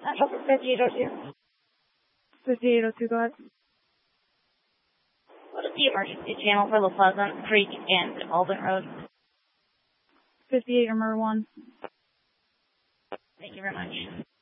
5802. 5802, go ahead. What is the emergency channel for La Pleasant Creek and Alden Road? 58 or 1. Thank you very much.